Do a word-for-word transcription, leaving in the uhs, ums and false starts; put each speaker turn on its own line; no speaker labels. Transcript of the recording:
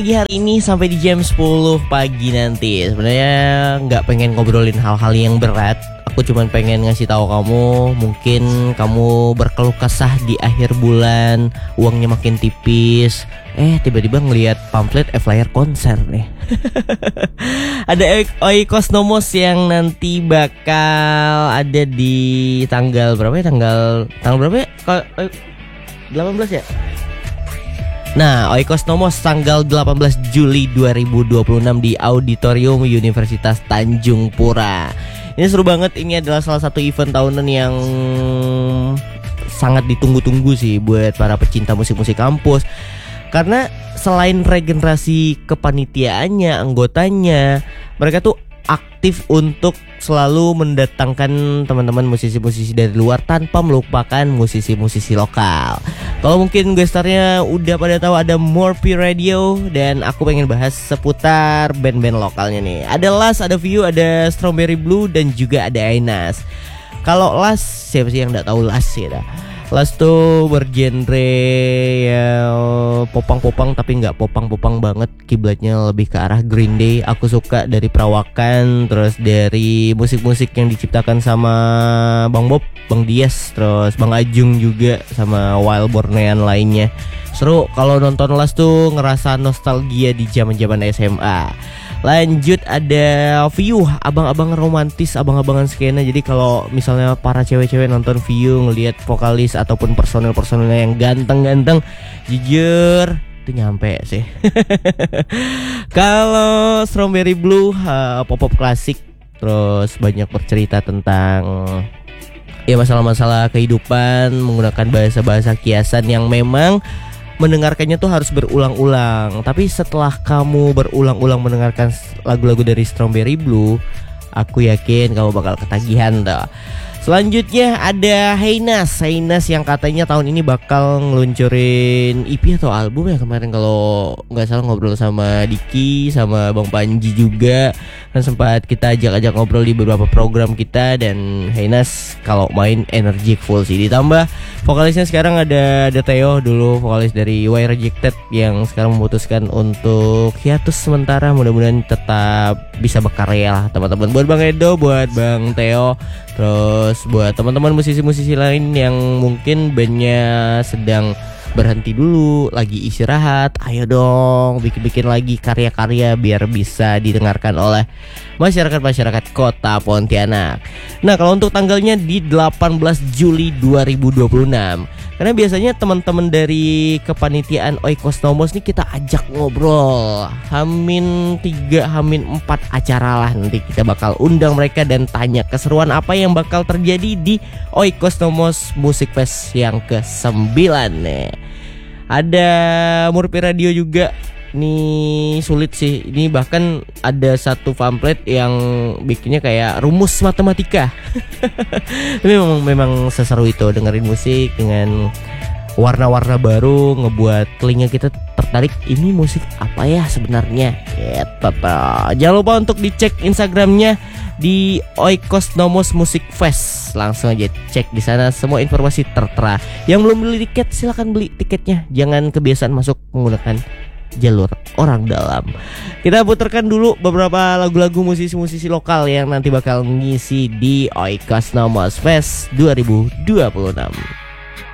Pagi hari ini sampai di jam sepuluh pagi nanti. Sebenarnya nggak pengen ngobrolin hal-hal yang berat. Aku cuma pengen ngasih tahu kamu, mungkin kamu berkeluh kesah di akhir bulan, uangnya makin tipis. Eh tiba-tiba ngelihat pamflet e-flyer konser nih. Ada Oikos Nomos yang nanti bakal ada di tanggal berapa ya? Tanggal tanggal berapa ya? delapan belas ya? Nah, Oikos Nomos tanggal delapan belas Juli dua ribu dua puluh enam di Auditorium Universitas Tanjung Pura. Ini seru banget, ini adalah salah satu event tahunan yang sangat ditunggu-tunggu sih buat para pecinta musik-musik kampus. Karena selain regenerasi kepanitiaannya, anggotanya, mereka tuh aktif untuk selalu mendatangkan teman-teman musisi-musisi dari luar tanpa melupakan musisi-musisi lokal. Kalau mungkin gestarnya udah pada tahu ada Morphe Radio, dan aku pengen bahas seputar band-band lokalnya nih. Ada Las, ada View, ada Strawberry Blue, dan juga ada Ainas. Kalau Las, siapa sih yang nggak tahu Las ya? Dah. Las tuh bergenre ya popang-popang tapi nggak popang-popang banget, kiblatnya lebih ke arah Green Day. Aku suka dari perawakan, terus dari musik-musik yang diciptakan sama Bang Bob, Bang Dias, terus Bang Ajung juga sama Wildbornean lainnya. Seru kalau nonton Las tuh, ngerasa nostalgia di zaman-zaman S M A. Lanjut ada View, abang-abang romantis, abang-abangan skena. Jadi kalau misalnya para cewek-cewek nonton View, ngelihat vokalis ataupun personel-personelnya yang ganteng-ganteng, jujur itu nyampe sih. Kalau Strawberry Blue uh, pop-pop klasik, terus banyak bercerita tentang ya masalah-masalah kehidupan menggunakan bahasa-bahasa kiasan yang memang mendengarkannya tuh harus berulang-ulang. Tapi setelah kamu berulang-ulang mendengarkan lagu-lagu dari Strawberry Blue, aku yakin kamu bakal ketagihan tuh. Selanjutnya ada Ainas, Ainas yang katanya tahun ini bakal ngeluncurin E P atau album ya kemarin kalau nggak salah, ngobrol sama Diki, sama Bang Panji juga. Kan sempat kita ajak-ajak ngobrol di beberapa program kita, dan Ainas kalau main energik full sih. Ditambah vokalisnya sekarang ada ada Theo, dulu vokalis dari Why Rejected, yang sekarang memutuskan untuk hiatus sementara. Mudah-mudahan tetap bisa berkarya lah teman-teman. Buat Bang Edo, buat Bang Theo, terus buat teman-teman musisi-musisi lain yang mungkin bandnya sedang berhenti dulu, lagi istirahat, ayo dong bikin-bikin lagi karya-karya biar bisa didengarkan oleh masyarakat-masyarakat kota Pontianak. Nah kalau untuk tanggalnya di delapan belas Juli dua ribu dua puluh enam, karena biasanya teman-teman dari kepanitiaan Oikos Nomos nih kita ajak ngobrol Hamin tiga, Hamin empat acara lah. Nanti kita bakal undang mereka dan tanya keseruan apa yang bakal terjadi di Oikos Nomos Music Fest yang kesembilan nih. Ada Morphe Radio juga. Ini sulit sih. Ini bahkan ada satu pamflet yang bikinnya kayak rumus matematika. Tapi memang memang seseru itu dengerin musik dengan warna-warna baru, ngebuat telinga kita tertarik. Ini musik apa ya sebenarnya? Gitu. Jangan lupa untuk dicek Instagramnya di Oikos Nomos Music Fest. Langsung aja cek di sana, semua informasi tertera. Yang belum beli tiket silakan beli tiketnya. Jangan kebiasaan masuk menggunakan jalur orang dalam. Kita putarkan dulu beberapa lagu-lagu musisi-musisi lokal yang nanti bakal ngisi di Oikos Nomos Fest dua ribu dua puluh enam.